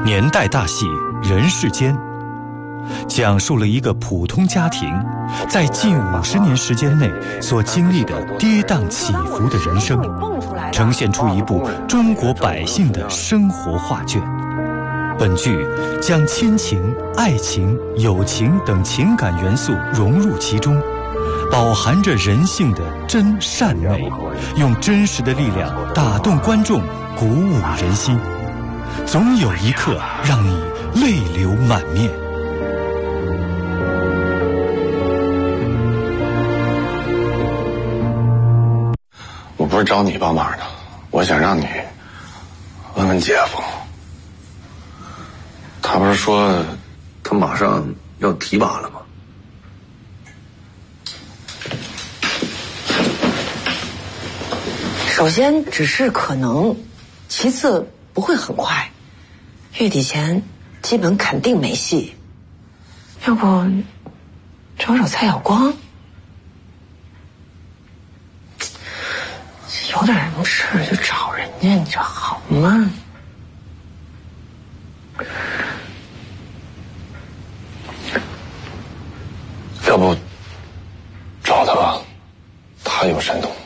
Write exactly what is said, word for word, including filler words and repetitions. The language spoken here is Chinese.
年代大戏《人世间》，讲述了一个普通家庭在近五十年时间内所经历的跌宕起伏的人生，呈现出一部中国百姓的生活画卷。本剧将亲情、爱情、友情等情感元素融入其中，饱含着人性的真善美，用真实的力量打动观众，鼓舞人心，总有一刻让你泪流满面。 我不是找你帮忙的，我想让你问问姐夫。他不是说他马上要提拔了吗？ 首先只是可能，其次不会很快，月底前基本肯定没戏。要不找找蔡晓光，有点什么事就找人家，你这好吗？ 要不找他吧，他有神通。